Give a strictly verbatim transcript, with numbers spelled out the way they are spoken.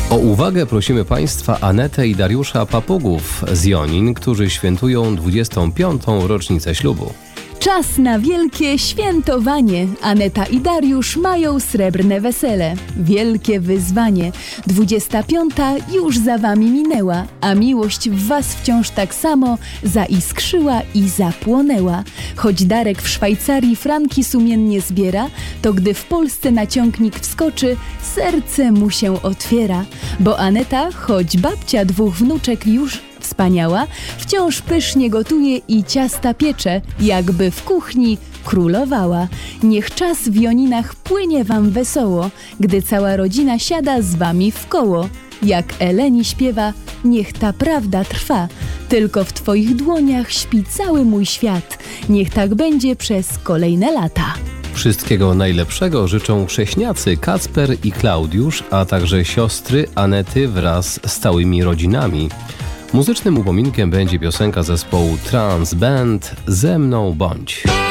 O uwagę prosimy Państwa Anetę i Dariusza Papugów z Jonin, którzy świętują dwudziestą piątą rocznicę ślubu. Czas na wielkie świętowanie. Aneta i Dariusz mają srebrne wesele. Wielkie wyzwanie. Dwudziesta piąta już za wami minęła, a miłość w was wciąż tak samo zaiskrzyła i zapłonęła. Choć Darek w Szwajcarii franki sumiennie zbiera, to gdy w Polsce na ciągnik wskoczy, serce mu się otwiera. Bo Aneta, choć babcia dwóch wnuczek już wspaniała, wciąż pysznie gotuje i ciasta piecze, jakby w kuchni królowała. Niech czas w Joninach płynie wam wesoło, gdy cała rodzina siada z wami w koło. Jak Eleni śpiewa, niech ta prawda trwa, tylko w twoich dłoniach śpi cały mój świat. Niech tak będzie przez kolejne lata. Wszystkiego najlepszego życzą chrześniacy Kacper i Klaudiusz, a także siostry Anety wraz z całymi rodzinami. Muzycznym upominkiem będzie piosenka zespołu Trans Band "Ze mną bądź".